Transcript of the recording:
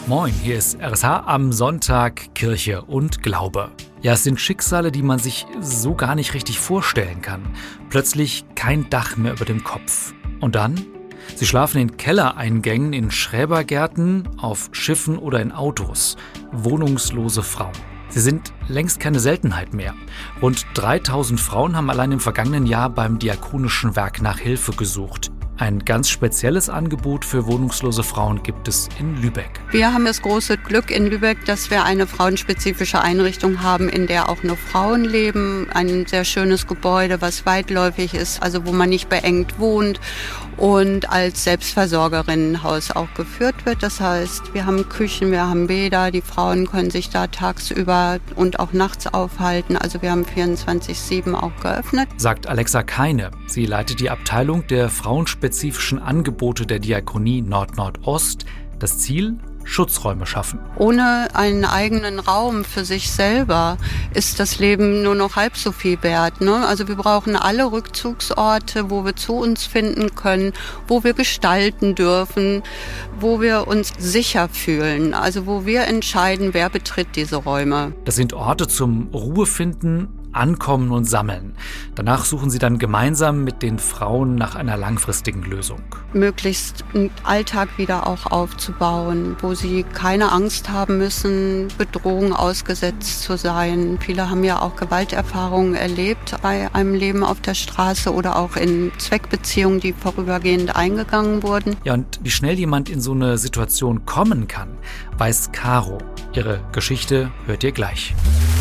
Moin, hier ist RSH am Sonntag, Kirche und Glaube. Ja, es sind Schicksale, die man sich so gar nicht richtig vorstellen kann. Plötzlich kein Dach mehr über dem Kopf. Und dann? Sie schlafen in Kellereingängen, in Schrebergärten, auf Schiffen oder in Autos. Wohnungslose Frauen. Sie sind längst keine Seltenheit mehr. Rund 3000 Frauen haben allein im vergangenen Jahr beim Diakonischen Werk nach Hilfe gesucht. Ein ganz spezielles Angebot für wohnungslose Frauen gibt es in Lübeck. Wir haben das große Glück in Lübeck, dass wir eine frauenspezifische Einrichtung haben, in der auch nur Frauen leben. Ein sehr schönes Gebäude, was weitläufig ist, also wo man nicht beengt wohnt und als Selbstversorgerinnenhaus auch geführt wird. Das heißt, wir haben Küchen, wir haben Bäder, die Frauen können sich da tagsüber und auch nachts aufhalten. Also wir haben 24/7 auch geöffnet. Sagt Alexa Keine. Sie leitet die Abteilung der frauenspezifischen Angebote der Diakonie Nord-Nordost. Das Ziel? Schutzräume schaffen. Ohne einen eigenen Raum für sich selber ist das Leben nur noch halb so viel wert, ne? Also wir brauchen alle Rückzugsorte, wo wir zu uns finden können, wo wir gestalten dürfen, wo wir uns sicher fühlen, also wo wir entscheiden, wer betritt diese Räume. Das sind Orte zum Ruhefinden, Ankommen und Sammeln. Danach suchen sie dann gemeinsam mit den Frauen nach einer langfristigen Lösung. Möglichst einen Alltag wieder auch aufzubauen, wo sie keine Angst haben müssen, Bedrohung ausgesetzt zu sein. Viele haben ja auch Gewalterfahrungen erlebt bei einem Leben auf der Straße oder auch in Zweckbeziehungen, die vorübergehend eingegangen wurden. Ja, und wie schnell jemand in so eine Situation kommen kann, weiß Caro. Ihre Geschichte hört ihr gleich.